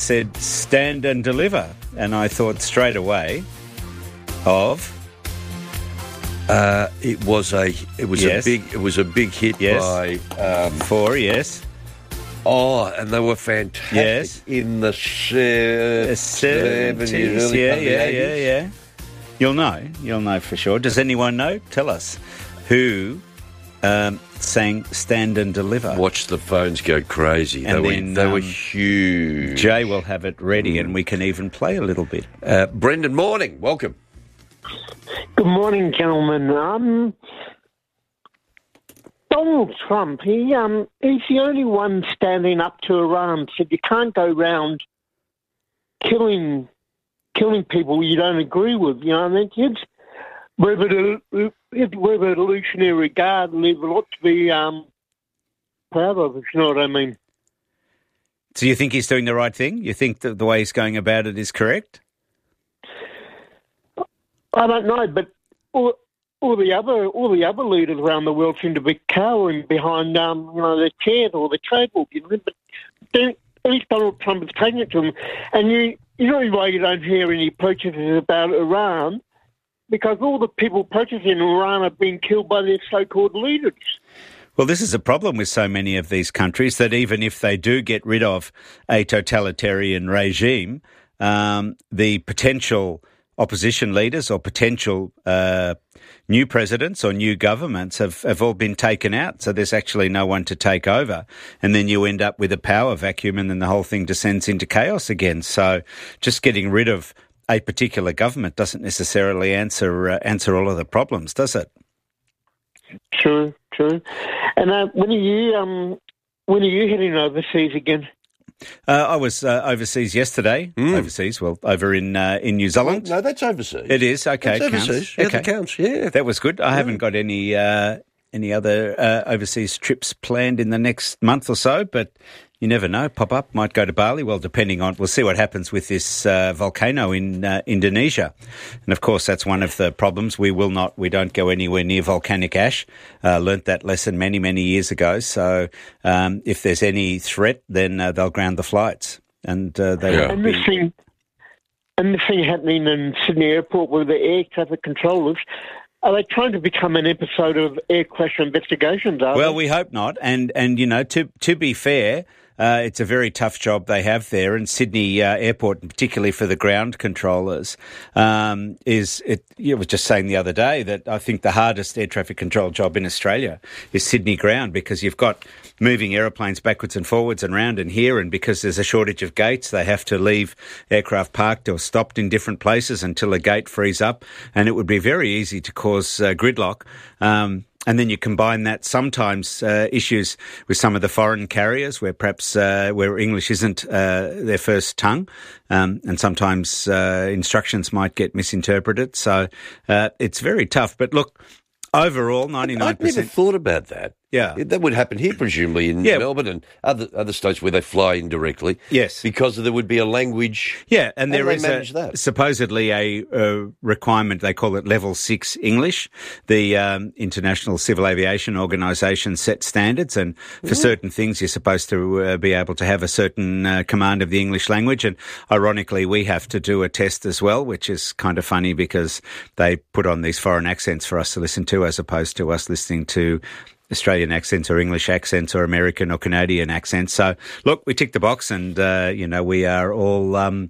said stand and deliver, and I thought straight away of it was a big hit by 4, yes. And they were fantastic in the 70s, yeah. You'll know for sure. Does anyone know? Tell us who sang Stand and Deliver. Watch the phones go crazy. They were huge. Jay will have it ready and we can even play a little bit. Brendan, morning. Welcome. Good morning, gentlemen. Donald Trump, he's the only one standing up to Iran. Said you can't go around killing people you don't agree with. You know what I mean? It's revolutionary guard and there's a lot to be proud of, if you know what I mean. So you think he's doing the right thing? You think that the way he's going about it is correct? I don't know, but all the other leaders around the world seem to be cowering behind the chairs or the table. You know? But then, at least Donald Trump is taking it to them. And you know why you don't hear any protesters about Iran? Because all the people protesting in Iran are being killed by their so-called leaders. Well, this is a problem with so many of these countries, that even if they do get rid of a totalitarian regime, the potential opposition leaders or potential new presidents or new governments have all been taken out. So there's actually no one to take over. And then you end up with a power vacuum and then the whole thing descends into chaos again. So just getting rid of a particular government doesn't necessarily answer all of the problems, does it? True. And when are you heading overseas again? I was overseas yesterday. Overseas, well, over in New Zealand. Well, no, that's overseas. It is, okay. That's overseas. Okay. Yeah, that counts, yeah. That was good. I haven't got any other overseas trips planned in the next month or so, but you never know, pop up, might go to Bali, well, we'll see what happens with this volcano in Indonesia. And of course, that's one of the problems. We don't go anywhere near volcanic ash. Learnt that lesson many, many years ago. So if there's any threat, then they'll ground the flights. And they And the thing happening in Sydney Airport with the air traffic controllers, are they trying to become an episode of air crash investigations? Well, we hope not. And you know, to be fair, it's a very tough job they have there, and Sydney Airport, and particularly for the ground controllers, you were just saying the other day that I think the hardest air traffic control job in Australia is Sydney ground, because you've got moving aeroplanes backwards and forwards and round and here, and because there's a shortage of gates, they have to leave aircraft parked or stopped in different places until a gate frees up, and it would be very easy to cause gridlock. And then you combine that sometimes issues with some of the foreign carriers where perhaps where English isn't their first tongue, and sometimes instructions might get misinterpreted. So it's very tough. But look, overall, 99%. I've never thought about that. Yeah. That would happen here, presumably, in Melbourne and other states where they fly indirectly. Yes. Because there would be a language. Yeah, and there is supposedly a requirement, they call it Level 6 English. The International Civil Aviation Organisation set standards, and for certain things you're supposed to be able to have a certain command of the English language. And ironically, we have to do a test as well, which is kind of funny because they put on these foreign accents for us to listen to as opposed to us listening to Australian accents or English accents or American or Canadian accents. So, look, we tick the box and, we are all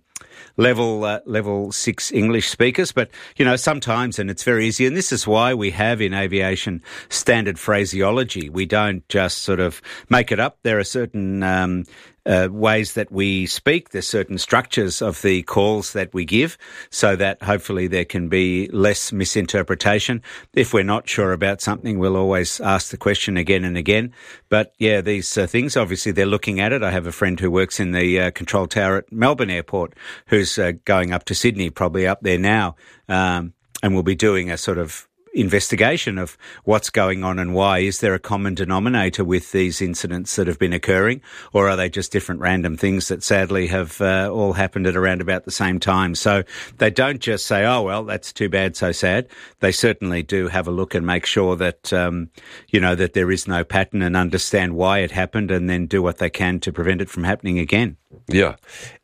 level 6 English speakers. But, sometimes, and it's very easy, and this is why we have in aviation standard phraseology. We don't just sort of make it up. There are certain ways that we speak. There's certain structures of the calls that we give so that hopefully there can be less misinterpretation. If we're not sure about something, we'll always ask the question again and again. But yeah, these things, obviously they're looking at it. I have a friend who works in the control tower at Melbourne Airport who's going up to Sydney, probably up there now, and we'll be doing a sort of investigation of what's going on and why. Is there a common denominator with these incidents that have been occurring, or are they just different random things that sadly have all happened at around about the same time? So they don't just say, oh, well, that's too bad, so sad. They certainly do have a look and make sure that, that there is no pattern and understand why it happened and then do what they can to prevent it from happening again. Yeah.